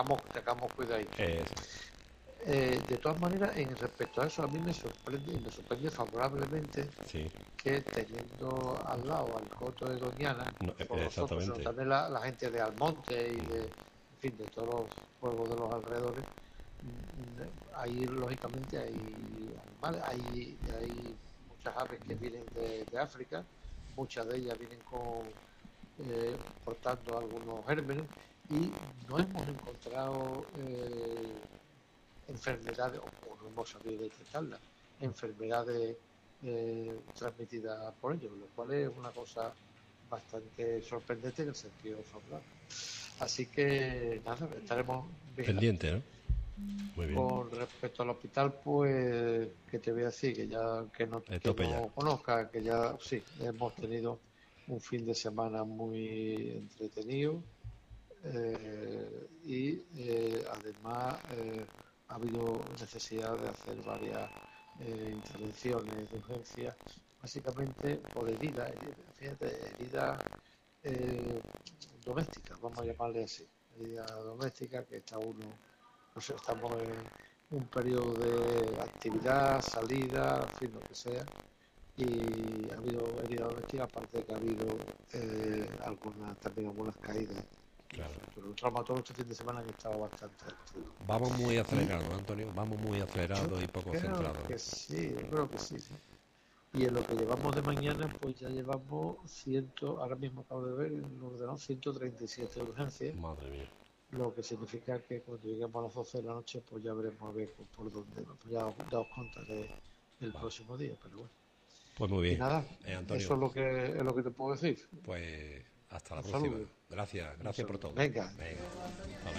tengamos cuidado. Eh, De todas maneras, en respecto a eso, a mí me sorprende favorablemente sí, que teniendo al lado al Coto de Doñana, no, no solo nosotros, sino exactamente. también la gente de Almonte y de, en fin, de todos los pueblos de los alrededores, ahí lógicamente hay animales, hay muchas aves que vienen de África, muchas de ellas vienen portando algunos gérmenes y no hemos encontrado enfermedades, o no hemos sabido detectarlas, enfermedades transmitidas por ellos, lo cual es una cosa bastante sorprendente en el sentido favorable. Así que nada, estaremos vigilantes. Pendiente, ¿no? Muy bien. Con respecto al hospital, pues, que te voy a decir? Que Tope ya. no conozca, que ya sí, hemos tenido un fin de semana muy entretenido y además ha habido necesidad de hacer varias intervenciones de urgencia, básicamente por heridas eh, domésticas, vamos a llamarle así, heridas domésticas que está uno, no sé, estamos en un periodo de actividad, salida, en fin, lo que sea, y ha habido heridas domésticas, aparte de que ha habido también algunas caídas. Claro. Pero los traumatólogos este fin de semana han estado bastante activos. Vamos muy Y acelerados, Antonio. Vamos muy yo acelerados y poco creo centrados. que sí, yo creo que sí, sí. Y en lo que llevamos de mañana, pues ya llevamos ahora mismo acabo de ver en el ordenador, 137 urgencias, Madre mía. lo que significa que cuando lleguemos a las 12 de la noche, pues ya veremos a ver por dónde, pues ya os contaré el Vale. próximo día, pero bueno. Pues muy Y bien. nada, Antonio, eso es lo que te puedo decir. pues hasta la Un próxima. saludo. Gracias, Un gracias por saludo. todo. Venga. Venga, hasta luego.